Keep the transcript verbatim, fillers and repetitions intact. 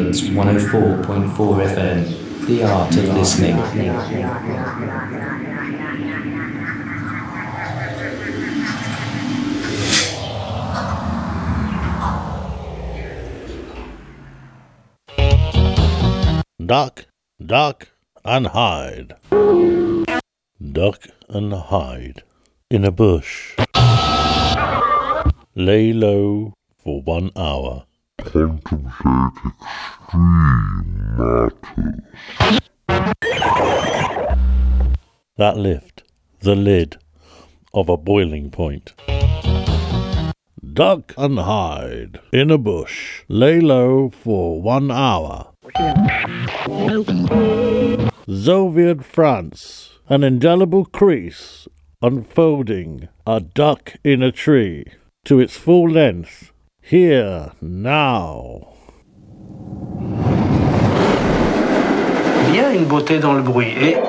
Resonance one oh four point four F M, the art of listening. Duck, duck, and hide. Duck and hide in a bush. Lay low for one hour. Contemplate extreme matters. That lift, the lid of a boiling point. Duck and hide in a bush. Lay low for one hour. Soviet France, an indelible crease unfolding a duck in a tree to its full length. Here, now. Il y a une beauté dans le bruit et